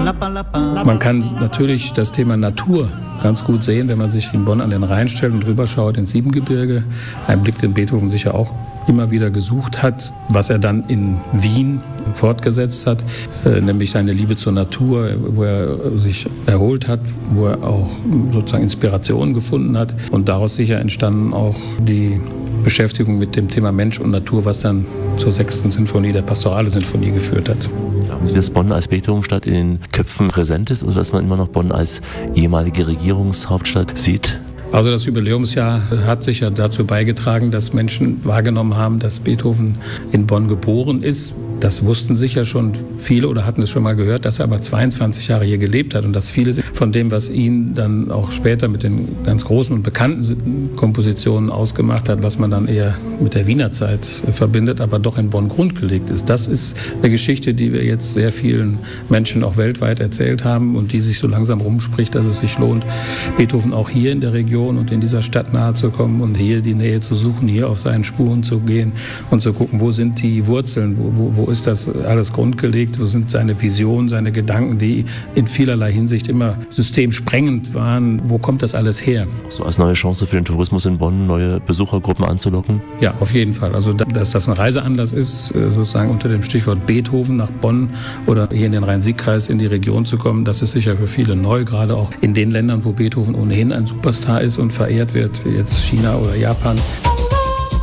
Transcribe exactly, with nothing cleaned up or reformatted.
Man kann natürlich das Thema Natur ganz gut sehen, wenn man sich in Bonn an den Rhein stellt und rüberschaut ins Siebengebirge. Ein Blick, den Beethoven sicher auch immer wieder gesucht hat, was er dann in Wien fortgesetzt hat, äh, nämlich seine Liebe zur Natur, wo er sich erholt hat, wo er auch sozusagen Inspirationen gefunden hat und daraus sicher entstanden auch die Beschäftigung mit dem Thema Mensch und Natur, was dann zur sechsten Sinfonie, der Pastorale Sinfonie, geführt hat. Glauben Sie, dass Bonn als Beethovenstadt in den Köpfen präsent ist oder dass man immer noch Bonn als ehemalige Regierungshauptstadt sieht? Also das Jubiläumsjahr hat sicher dazu beigetragen, dass Menschen wahrgenommen haben, dass Beethoven in Bonn geboren ist. Das wussten sicher schon viele oder hatten es schon mal gehört, dass er aber zweiundzwanzig Jahre hier gelebt hat und dass vieles von dem, was ihn dann auch später mit den ganz großen und bekannten Kompositionen ausgemacht hat, was man dann eher mit der Wiener Zeit verbindet, aber doch in Bonn grundgelegt ist. Das ist eine Geschichte, die wir jetzt sehr vielen Menschen auch weltweit erzählt haben und die sich so langsam rumspricht, dass es sich lohnt, Beethoven auch hier in der Region und in dieser Stadt nahe zu kommen und hier die Nähe zu suchen, hier auf seinen Spuren zu gehen und zu gucken, wo sind die Wurzeln, wo, wo, wo ist das alles grundgelegt, wo sind seine Visionen, seine Gedanken, die in vielerlei Hinsicht immer systemsprengend waren, wo kommt das alles her? So als neue Chance für den Tourismus in Bonn, neue Besuchergruppen anzulocken? Ja, auf jeden Fall. Also dass das ein Reiseanlass ist, sozusagen unter dem Stichwort Beethoven nach Bonn oder hier in den Rhein-Sieg-Kreis in die Region zu kommen, das ist sicher für viele neu, gerade auch in den Ländern, wo Beethoven ohnehin ein Superstar ist und verehrt wird, wie jetzt China oder Japan.